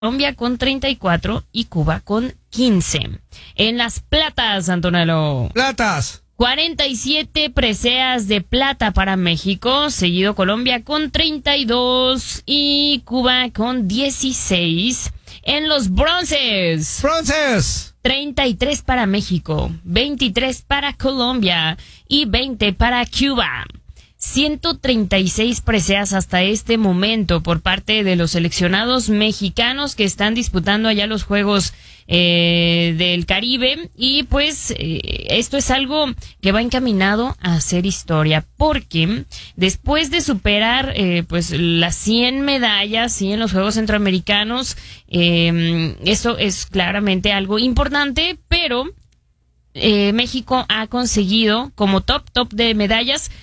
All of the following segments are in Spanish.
Colombia con 34 y Cuba con 15. En las platas, Antonello. Platas. 47 preseas de plata para México, seguido Colombia con 32 y Cuba con 16. En los bronces. Bronces. 33 para México, 23 para Colombia y 20 para Cuba. 136 preseas hasta este momento por parte de los seleccionados mexicanos que están disputando allá los Juegos del Caribe, y pues esto es algo que va encaminado a hacer historia, porque después de superar pues las 100 medallas, ¿sí?, en los Juegos Centroamericanos, eso es claramente algo importante, pero México ha conseguido como top de medallas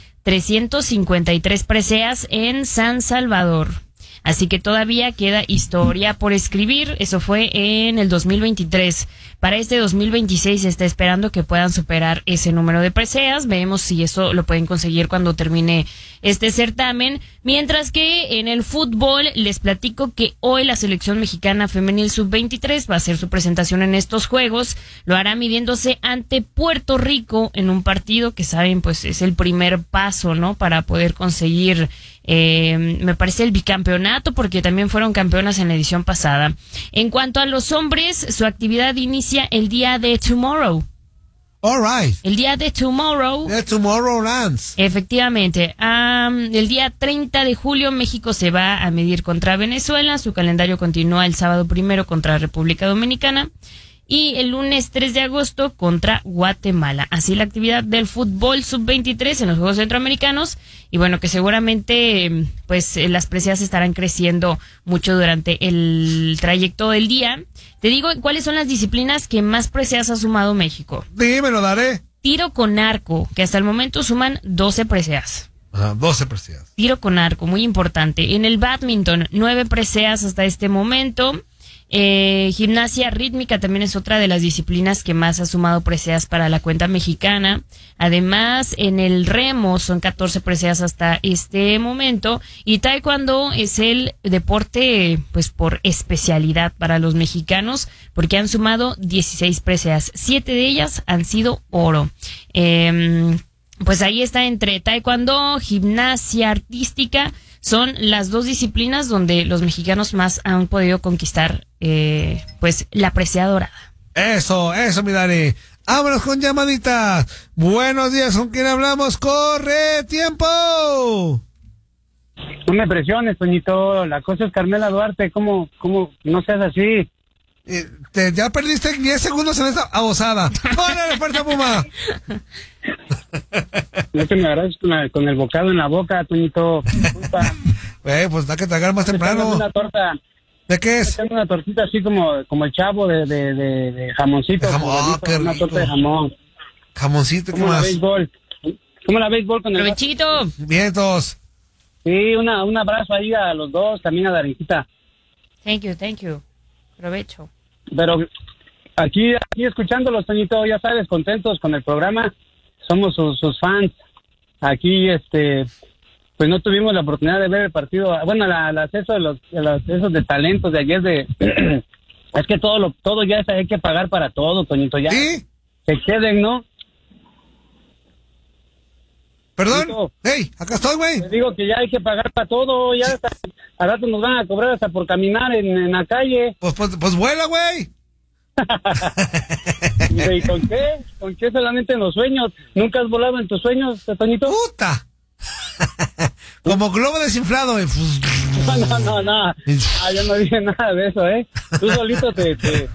353 preseas en San Salvador. Así que todavía queda historia por escribir. Eso fue en el 2023. Para este 2026 se está esperando que puedan superar ese número de preseas. Veremos si eso lo pueden conseguir cuando termine este certamen. Mientras que en el fútbol les platico que hoy la selección mexicana femenil sub-23 va a hacer su presentación en estos juegos. Lo hará midiéndose ante Puerto Rico en un partido que saben pues es el primer paso, ¿no?, para poder conseguir me parece el bicampeonato, porque también fueron campeonas en la edición pasada. En cuanto a los hombres, su actividad inicia el día de Tomorrow. All right. El día de Tomorrow. The Tomorrowlands. Efectivamente. El día 30 de julio México se va a medir contra Venezuela. Su calendario continúa el sábado 1 contra República Dominicana. Y el lunes 3 de agosto contra Guatemala. Así la actividad del fútbol sub-23 en los Juegos Centroamericanos. Y bueno, que seguramente pues las preseas estarán creciendo mucho durante el trayecto del día. Te digo cuáles son las disciplinas que más preseas ha sumado México. Dímelo, daré. Tiro con arco, que hasta el momento suman 12 preseas. Ajá, 12 preseas. Tiro con arco, muy importante. En el bádminton, 9 preseas hasta este momento. Gimnasia rítmica también es otra de las disciplinas que más ha sumado preseas para la cuenta mexicana. Además, en el remo son 14 preseas hasta este momento, y taekwondo es el deporte pues por especialidad para los mexicanos, porque han sumado 16 preseas, 7 de ellas han sido oro. Pues ahí está, entre taekwondo, gimnasia artística, son las dos disciplinas donde los mexicanos más han podido conquistar pues la presea dorada. Eso, mi Dani. Vámonos con llamaditas. Buenos días, ¿con quién hablamos? ¡Corre, tiempo! No me presiones, Toñito. La cosa es Carmela Duarte. ¿Cómo no seas así? Ya perdiste 10 segundos en esta abosada. ¡Órale, fuerza, Puma! No te me agarras con el bocado en la boca, Toñito. Pues da que tragar más temprano. Una torta. ¿De qué es? Tengo una tortita así como el chavo de jamoncito. De jamón. Qué una rico. torta de jamón. Jamoncito, ¿qué Como la más? béisbol. Como la béisbol con el... ¡Provechito! Vientos. Sí, un abrazo ahí a los dos, también a Darinjita. Thank you. Provecho. Pero aquí escuchándolos, Toñito, ya sabes, contentos con el programa. Somos sus fans. Aquí, pues no tuvimos la oportunidad de ver el partido. Bueno, el acceso esos de talentos de ayer es que todo ya hay que pagar para todo, Toñito, ya. ¿Sí? Se queden, ¿no? ¿Perdón? Toñito, ¡Hey! Acá estoy, güey. te digo que ya hay que pagar para todo, ya hasta, a rato nos van a cobrar hasta por caminar en la calle. Pues vuela, güey. ¿Y con qué? ¿Con qué solamente en los sueños? ¿Nunca has volado en tus sueños, Toñito? ¡Puta! Como globo desinflado, güey. No. Yo no dije nada de eso, ¿eh? Tú solito te...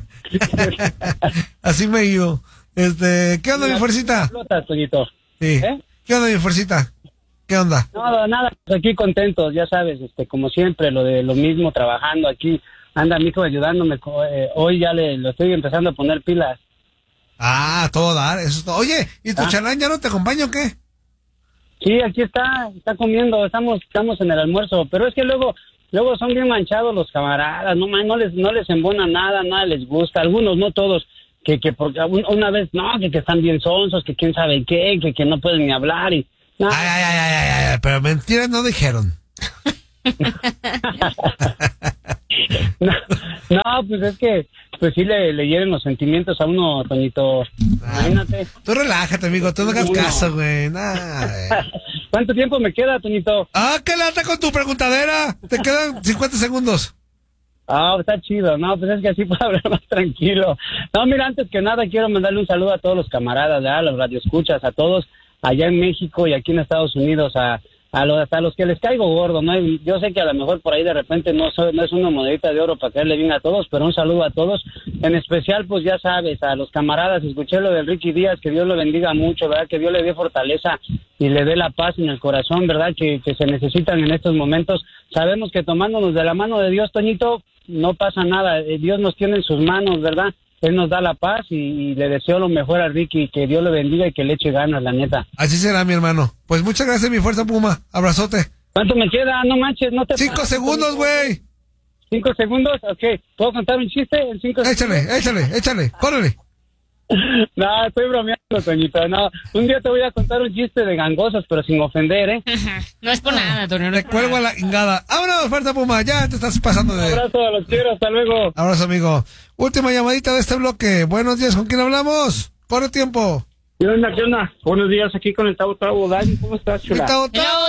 Así me digo. ¿Qué onda, mi fuercita? Flotas, Toñito. Sí. ¿Eh? ¿Qué onda, mi fuercita? ¿Qué onda? Nada, pues aquí contentos, ya sabes, como siempre, lo mismo, trabajando aquí. Anda mi hijo ayudándome, hoy ya lo estoy empezando a poner pilas. Ah, todo dar, eso es todo. Oye, ¿y tu chalán ya no te acompaña o qué? Sí, aquí está comiendo, estamos en el almuerzo, pero es que luego son bien manchados los camaradas, no les embona nada les gusta, algunos, no todos, que porque una vez, no, que están bien sonsos, que quién sabe qué, que no pueden ni hablar y... No. Ay, pero mentiras no dijeron. No, pues es que, pues sí le hieren los sentimientos a uno, Toñito. Imagínate. Tú relájate, amigo, tú no hagas caso, güey. ¿Cuánto tiempo me queda, Toñito? ¿Qué lata con tu preguntadera? Te quedan 50 segundos. Está chido. No, pues es que así puedo hablar más tranquilo. No, mira, antes que nada quiero mandarle un saludo a todos los camaradas, a los radioescuchas, a todos allá en México y aquí en Estados Unidos, hasta los que les caigo gordo, ¿no? Yo sé que a lo mejor por ahí de repente no es una monedita de oro para caerle bien a todos, pero un saludo a todos, en especial, pues ya sabes, a los camaradas. Escuché lo del Ricky Díaz, que Dios lo bendiga mucho, ¿verdad? Que Dios le dé fortaleza y le dé la paz en el corazón, ¿verdad? Que se necesitan en estos momentos. Sabemos que tomándonos de la mano de Dios, Toñito, no pasa nada. Dios nos tiene en sus manos, ¿verdad? Él nos da la paz y le deseo lo mejor a Ricky, que Dios le bendiga y que le eche ganas, la neta. Así será, mi hermano. Pues muchas gracias, mi fuerza Puma. Abrazote. ¿Cuánto me queda? No manches, no te... 5 segundos, güey. 5 segundos, ok. ¿Puedo contar un chiste en 5 segundos? Échale, córrele. No, estoy bromeando, Toñito. No, un día te voy a contar un chiste de gangosos, pero sin ofender, ¿eh? No es por nada, Toño. Te cuelgo a la ingada. ¡Vámonos, fuerza Puma! Ya te estás pasando de... Un abrazo, los quiero, hasta luego. Abrazo, amigo. Última llamadita de este bloque. Buenos días, ¿con quién hablamos? Corre tiempo. ¿Qué onda? Buenos días, aquí con el Tavo Tavo. Dani, ¿cómo estás, chula? El Tavo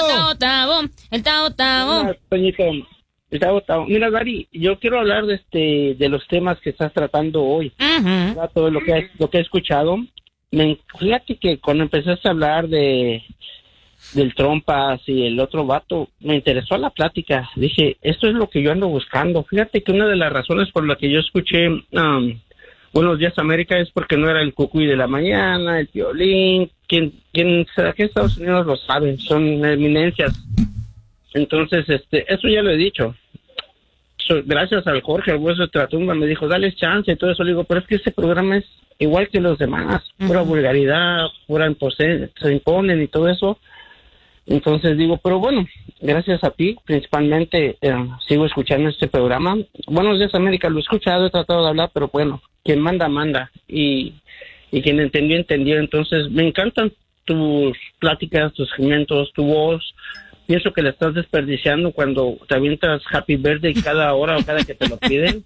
Tavo. Hola, Toñito. El Tavo Tavo. Mira, Dari, yo quiero hablar de los temas que estás tratando hoy. Uh-huh. Todo lo que he escuchado. Fíjate que cuando empezaste a hablar del Trompas y el otro vato, me interesó la plática. Dije, esto es lo que yo ando buscando. Fíjate que una de las razones por la que yo escuché Buenos Días América es porque no era el Cucuy de la mañana, el Piolín, quien aquí en Estados Unidos lo sabe, son eminencias. Entonces, eso ya lo he dicho. Gracias al Jorge, al Hueso de Tratumba, me dijo, dale chance y todo eso. Le digo, pero es que este programa es igual que los demás, pura vulgaridad, se imponen y todo eso. Entonces digo, pero bueno, gracias a ti, principalmente, sigo escuchando este programa. Buenos Días América, lo he escuchado, he tratado de hablar, pero bueno, quien manda, manda. Y quien entendió, entendió. Entonces, me encantan tus pláticas, tus segmentos, tu voz. Pienso que la estás desperdiciando cuando te avientas Happy Birthday cada hora o cada que te lo piden.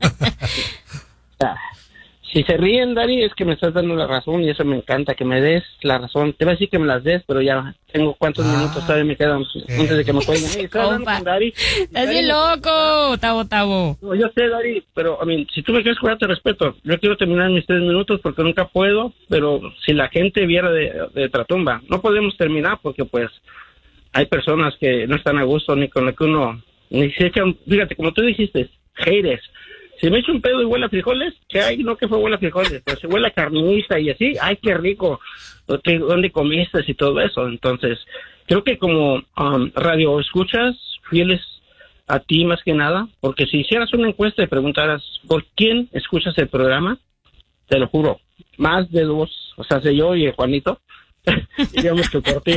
Si se ríen, Dari, es que me estás dando la razón y eso me encanta, que me des la razón. Te voy a decir que me las des, pero ya tengo cuántos minutos todavía me quedan antes de que me cuelguen. Dari, estás bien loco, Tavo. No, yo sé, Dari, pero si tú me quieres cuidar, te respeto. Yo quiero terminar mis 3 minutos porque nunca puedo, pero si la gente viera de Tratumba, no podemos terminar porque pues hay personas que no están a gusto ni con lo que uno, ni se echan, fíjate, como tú dijiste, haters. Si me echo un pedo y huele a frijoles, que hay, no que fue huele a frijoles, pero si huele a carnita y así, ay, qué rico, ¿dónde comiste y todo eso? Entonces, creo que como radio escuchas, fieles a ti más que nada, porque si hicieras una encuesta y preguntaras por quién escuchas el programa, te lo juro, más de 2, o sea, sé yo y el Juanito, digamos que por ti.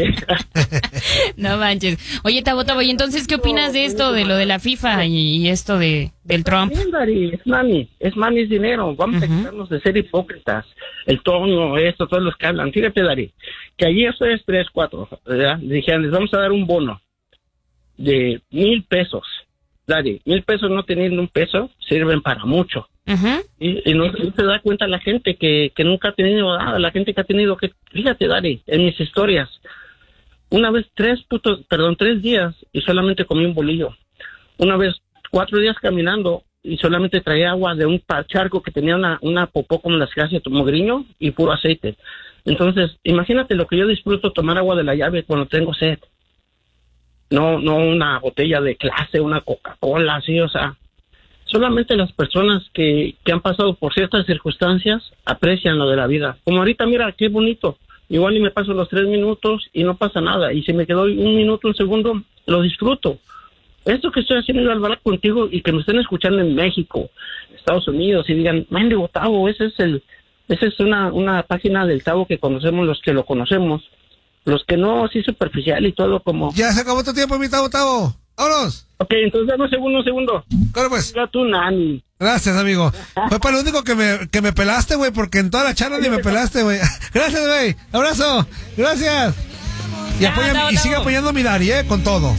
No manches. Oye, Tavo, ¿y entonces qué opinas de esto, de lo de la FIFA y esto del Trump? Es money, es dinero. Vamos a quitarnos de ser hipócritas. El Toño, todos los que hablan. Fíjate, Dari, que allí eso es 3, 4, ¿verdad? Dijeron, les vamos a dar un bono de 1,000 pesos. Dari, 1,000 pesos no teniendo un peso sirven para mucho. Uh-huh. Y no se da cuenta la gente que nunca ha tenido nada, la gente que ha tenido que... Fíjate, Dari, en mis historias, una vez 3 días y solamente comí un bolillo. Una vez 4 días caminando y solamente traía agua de un charco que tenía una popó como las que hace tu mogriño y puro aceite. Entonces, imagínate lo que yo disfruto tomar agua de la llave cuando tengo sed. No una botella de clase, una Coca-Cola, así, o sea... Solamente las personas que han pasado por ciertas circunstancias aprecian lo de la vida. Como ahorita, mira, qué bonito. Igual y me paso los 3 minutos y no pasa nada. Y si me quedo 1 minuto, 1 segundo, lo disfruto. Esto que estoy haciendo al hablar contigo y que me estén escuchando en México, Estados Unidos, y digan, mendigo Tavo, esa es una página del Tavo que conocemos los que lo conocemos. Los que no, así superficial y todo como... Ya se acabó tu tiempo, mi Tavo. ¡Vámonos! Ok, entonces dame un segundo. Claro, pues. Ya tú, Nani. Gracias, amigo. Fue para lo único que me pelaste, güey, porque en toda la charla ni me pelaste, güey. Gracias, güey. Abrazo. Gracias. Y sigue apoyando a mi Dari, con todo.